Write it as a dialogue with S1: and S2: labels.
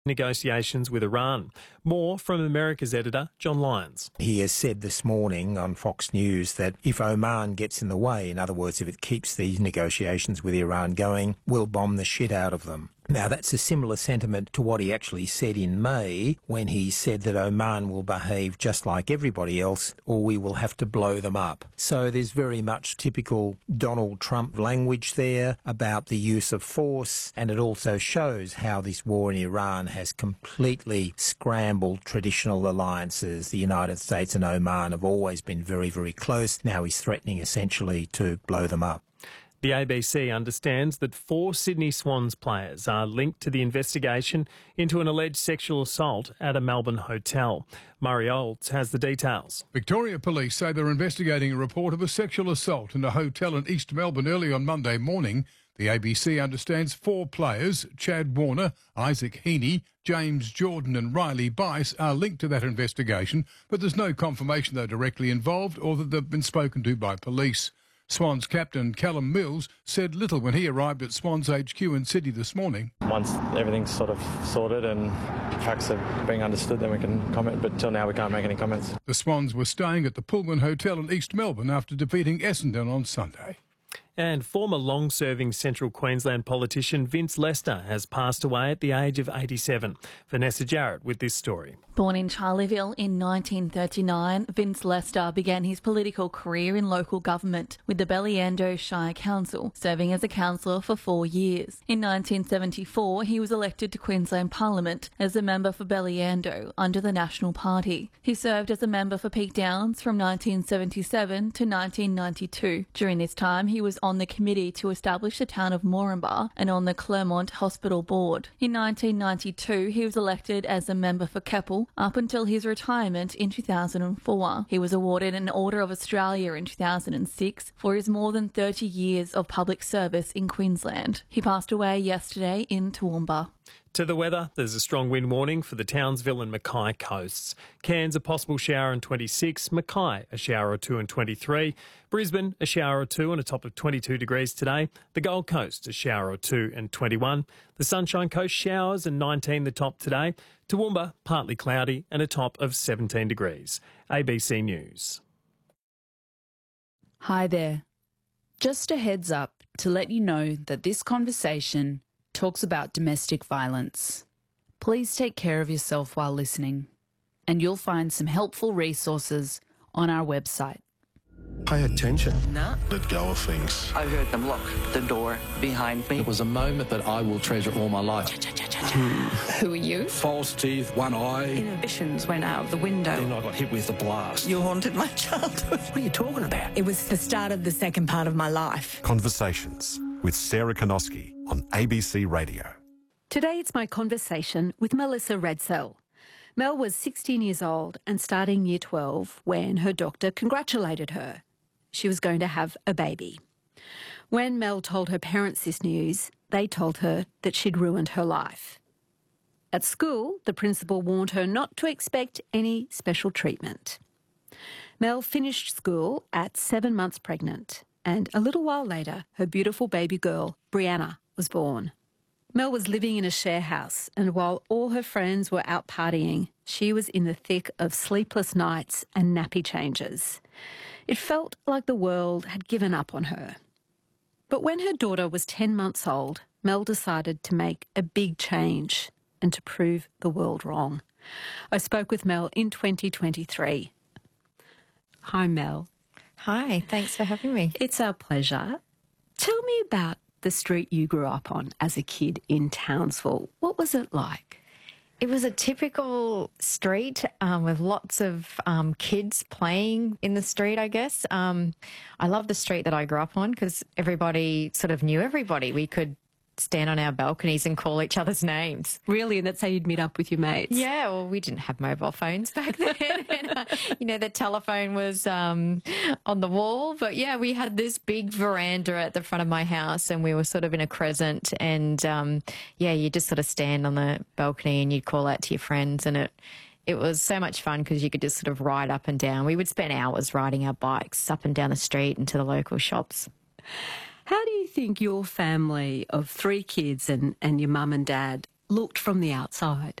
S1: negotiations with Iran. More from America's editor, John Lyons.
S2: He has said this morning on Fox News that if Oman gets in the way, in other words, if it keeps these negotiations with Iran going, we'll bomb the shit out of them. Now, that's a similar sentiment to what he actually said in May when he said that Oman will behave just like everybody else or we will have to blow them up. So there's very much typical Donald Trump language there about the use of force, and it also shows how this war in Iran has completely scrambled traditional alliances. The United States and Oman have always been very, very close. Now he's threatening essentially to blow them up.
S1: The ABC understands that 4 Sydney Swans players are linked to the investigation into an alleged sexual assault at a Melbourne hotel. Murray Olds has the details.
S3: Victoria Police say they're investigating a report of a sexual assault in a hotel in East Melbourne early on Monday morning. The ABC understands 4 players, Chad Warner, Isaac Heaney, James Jordan and Riley Bice, are linked to that investigation, but there's no confirmation they're directly involved or that they've been spoken to by police. Swans captain Callum Mills said little when he arrived at Swans HQ in Sydney this morning.
S4: Once everything's sort of sorted and facts are being understood, then we can comment, but till now we can't make any comments.
S3: The Swans were staying at the Pullman Hotel in East Melbourne after defeating Essendon on Sunday.
S1: And former long-serving Central Queensland politician Vince Lester has passed away at the age of 87. Vanessa Jarrett with this story.
S5: Born in Charleville in 1939, Vince Lester began his political career in local government with the Belyando Shire Council, serving as a councillor for 4 years. In 1974, he was elected to Queensland Parliament as a member for Belyando under the National Party. He served as a member for Peak Downs from 1977 to 1992. During this time, he was on the committee to establish the town of Moranbah and on the Claremont Hospital Board. In 1992, he was elected as a member for Keppel up until his retirement in 2004. He was awarded an Order of Australia in 2006 for his more than 30 years of public service in Queensland. He passed away yesterday in Toowoomba.
S1: To the weather, there's a strong wind warning for the Townsville and Mackay coasts. Cairns, a possible shower and 26. Mackay, a shower or 2 and 23. Brisbane, a shower or 2 and a top of 22 degrees today. The Gold Coast, a shower or 2 and 21. The Sunshine Coast, showers and 19 the top today. Toowoomba, partly cloudy and a top of 17 degrees. ABC News.
S6: Hi there. Just a heads up to let you know that this conversation talks about domestic violence. Please take care of yourself while listening, and you'll find some helpful resources on our website.
S7: Pay attention.
S8: No.
S7: Let go of things.
S8: I heard them lock the door behind me.
S9: It was a moment that I will treasure all my life.
S10: Who are you?
S9: False teeth, one eye.
S8: Inhibitions went out of the window.
S9: Then I got hit with a blast.
S8: You haunted my childhood. What are you talking about?
S10: It was the start of the second part of my life.
S11: Conversations with Sarah Konoski on ABC Radio.
S12: Today it's my conversation with Melissa Redsell. Mel was 16 years old and starting year 12 when her doctor congratulated her. She was going to have a baby. When Mel told her parents this news, they told her that she'd ruined her life. At school, the principal warned her not to expect any special treatment. Mel finished school at 7 months pregnant, and a little while later, her beautiful baby girl, Brianna, was born. Mel was living in a share house, and while all her friends were out partying, she was in the thick of sleepless nights and nappy changes. It felt like the world had given up on her. But when her daughter was 10 months old, Mel decided to make a big change and to prove the world wrong. I spoke with Mel in 2023. Hi, Mel.
S13: Hi, thanks for having me.
S12: It's our pleasure. Tell me about the street you grew up on as a kid in Townsville. What was it like?
S13: It was a typical street with lots of kids playing in the street, I guess. I love the street that I grew up on because everybody sort of knew everybody. We could stand on our balconies and call each other's names.
S12: Really? And that's how you'd meet up with your mates?
S13: Yeah, well, we didn't have mobile phones back then. And, the telephone was on the wall. But, yeah, we had this big veranda at the front of my house and we were sort of in a crescent. And, you just sort of stand on the balcony and you'd call out to your friends. And it was so much fun because you could just sort of ride up and down. We would spend hours riding our bikes up and down the street and to the local shops.
S12: How do you think your family of 3 kids and your mum and dad looked from the outside.